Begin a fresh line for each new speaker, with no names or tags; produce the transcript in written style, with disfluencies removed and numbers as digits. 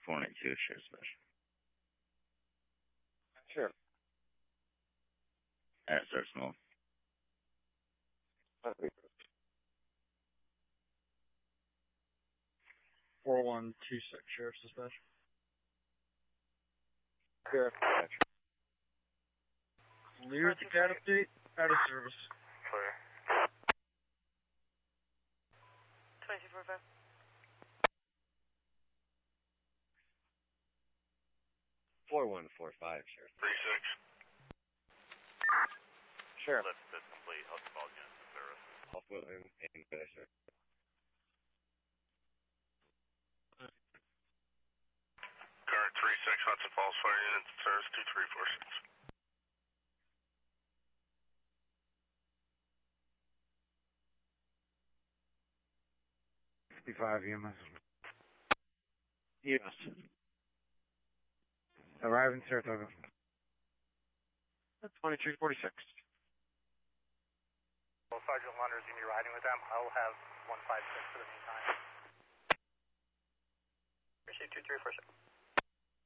492, Sheriff Special.
Sure.
Start small.
4126, Sheriff's Dispatch.
Sheriff Dispatch.
Clear to cat update, out of service.
Clear. 2245.
Four 145, Sheriff.
36.
Sheriff.
That's complete. Hudson Falls units in service.
Hospital and finisher.
Current 36 Hudson Falls Fire units in service 2346.
65 EMS.
Yes.
Arrive in Saratoga.
2346.
Well, Sergeant Lunder's going to be riding with them. I'll have 156 for the meantime.
Appreciate 2346.